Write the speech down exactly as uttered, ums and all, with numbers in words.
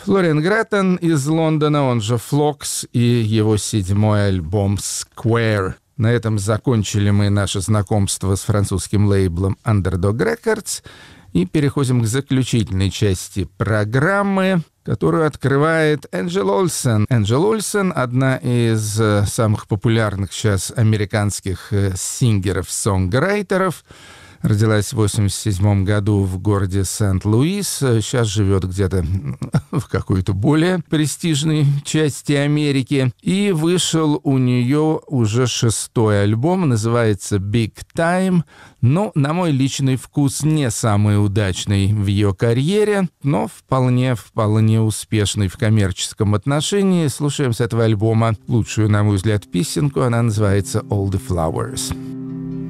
Флориан Греттон из Лондона, он же Флокс, и его седьмой альбом «Square». На этом закончили мы наше знакомство с французским лейблом Underdog Records и переходим к заключительной части программы, которую открывает Энджел Олсен. Энджел Олсен — одна из самых популярных сейчас американских сингеров-сонграйтеров. Родилась в восемьдесят седьмом году в городе Сент-Луис. Сейчас живет где-то в какой-то более престижной части Америки. И вышел у нее уже шестой альбом, называется «Big Time». Но, на мой личный вкус, не самый удачный в ее карьере, но вполне-вполне успешный в коммерческом отношении. Слушаем с этого альбома лучшую, на мой взгляд, песенку. Она называется «All the Flowers».